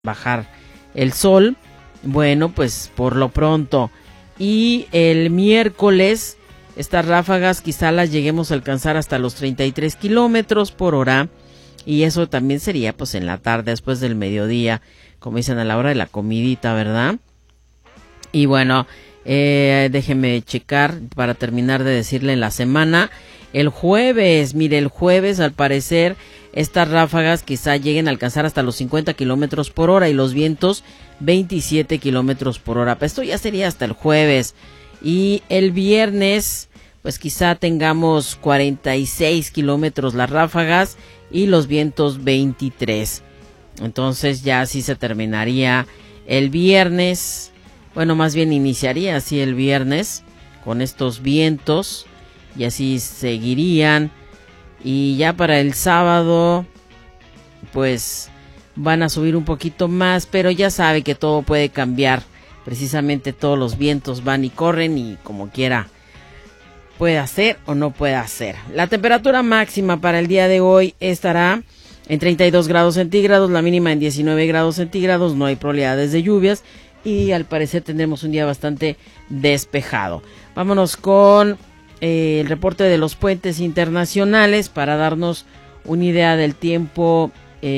bajar el sol. Bueno, pues por lo pronto. Y el miércoles, estas ráfagas quizá las lleguemos a alcanzar hasta los 33 kilómetros por hora. Y eso también sería pues en la tarde, después del mediodía, como dicen, a la hora de la comidita, ¿verdad? Y bueno, déjeme checar para terminar de decirle en la semana. El jueves, mire, el jueves al parecer estas ráfagas quizá lleguen a alcanzar hasta los 50 kilómetros por hora y los vientos 27 kilómetros por hora. Pero esto ya sería hasta el jueves. Y el viernes, pues quizá tengamos 46 kilómetros las ráfagas y los vientos 23. Entonces ya así se terminaría el viernes. Bueno, más bien iniciaría así el viernes con estos vientos y así seguirían. Y ya para el sábado pues van a subir un poquito más, pero ya sabe que todo puede cambiar. Precisamente todos los vientos van y corren y como quiera puede hacer o no puede hacer. La temperatura máxima para el día de hoy estará en 32 grados centígrados, la mínima en 19 grados centígrados, no hay probabilidades de lluvias y al parecer tendremos un día bastante despejado. Vámonos con el reporte de los puentes internacionales para darnos una idea del tiempo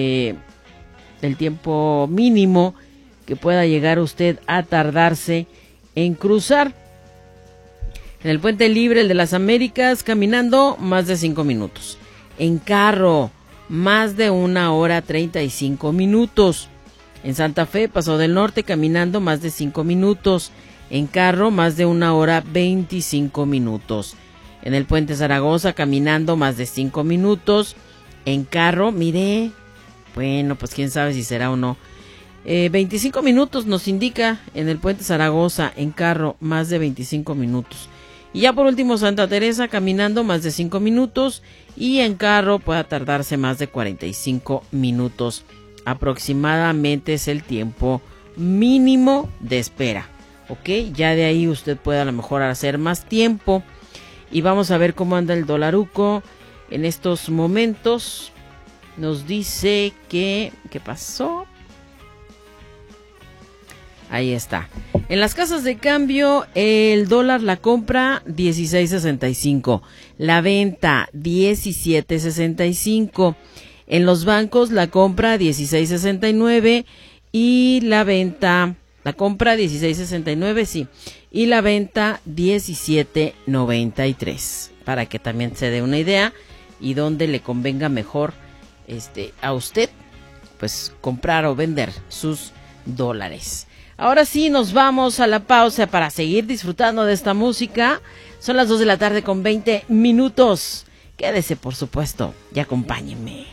mínimo que pueda llegar usted a tardarse en cruzar. En el puente libre, el de las Américas, caminando más de 5 minutos. En carro, más de 1 hora 35 minutos. En Santa Fe, Paso del Norte, caminando más de 5 minutos. En carro, más de 1 hora 25 minutos. En el puente Zaragoza, caminando más de 5 minutos. En carro, mire, bueno, pues quién sabe si será o no. 25 minutos nos indica en el puente Zaragoza, en carro, más de 25 minutos. Y ya por último, Santa Teresa, caminando más de 5 minutos. Y en carro pueda tardarse más de 45 minutos. Aproximadamente es el tiempo mínimo de espera. Ok, ya de ahí usted puede a lo mejor hacer más tiempo. Y vamos a ver cómo anda el dolaruco en estos momentos. Nos dice que... ¿qué pasó? Ahí está. En las casas de cambio, el dólar la compra 16.65, la venta 17.65. En los bancos la compra 16.69 y la venta, la compra 16.69, sí, y la venta 17.93, para que también se dé una idea y dónde le convenga mejor a usted pues comprar o vender sus dólares. Ahora sí, nos vamos a la pausa para seguir disfrutando de esta música. Son las 2 de la tarde con 20 minutos. Quédese, por supuesto, y acompáñenme.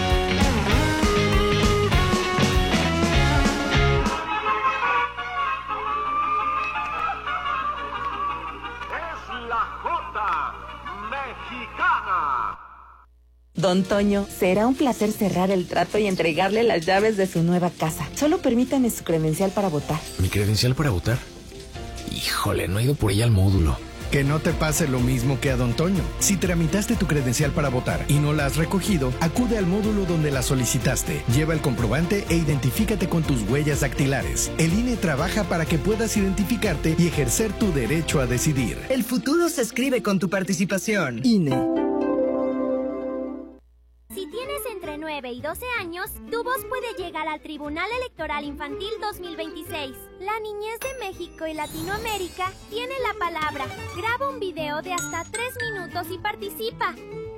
Don Toño, será un placer cerrar el trato y entregarle las llaves de su nueva casa. Solo permítame su credencial para votar. ¿Mi credencial para votar? Híjole, no he ido por ella al módulo. Que no te pase lo mismo que a Don Toño. Si tramitaste tu credencial para votar y no la has recogido, acude al módulo donde la solicitaste. Lleva el comprobante e identifícate con tus huellas dactilares. El INE trabaja para que puedas identificarte y ejercer tu derecho a decidir. El futuro se escribe con tu participación. INE. Si tienes entre 9 y 12 años, tu voz puede llegar al Tribunal Electoral Infantil 2026. La niñez de México y Latinoamérica tiene la palabra. Graba un video de hasta 3 minutos y participa.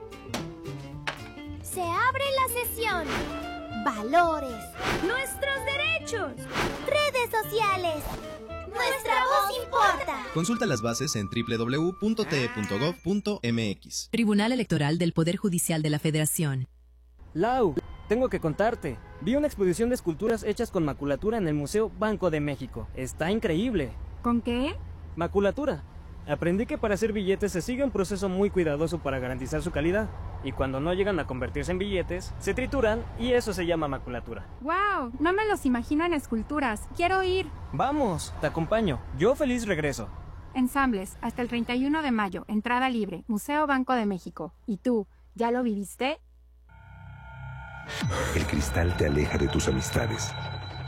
Se abre la sesión. Valores. Nuestros derechos. Redes sociales. Nuestra voz importa. Consulta las bases en www.te.gov.mx. Tribunal Electoral del Poder Judicial de la Federación. Lau, tengo que contarte. Vi una exposición de esculturas hechas con maculatura en el Museo Banco de México. Está increíble. ¿Con qué? Maculatura. Aprendí que para hacer billetes se sigue un proceso muy cuidadoso para garantizar su calidad. Y cuando no llegan a convertirse en billetes, se trituran y eso se llama maculatura. ¡Wow! No me los imagino en esculturas. Quiero ir. Vamos, te acompaño. Yo feliz regreso. Ensambles, hasta el 31 de mayo. Entrada libre. Museo Banco de México. ¿Y tú, ya lo viviste? El cristal te aleja de tus amistades,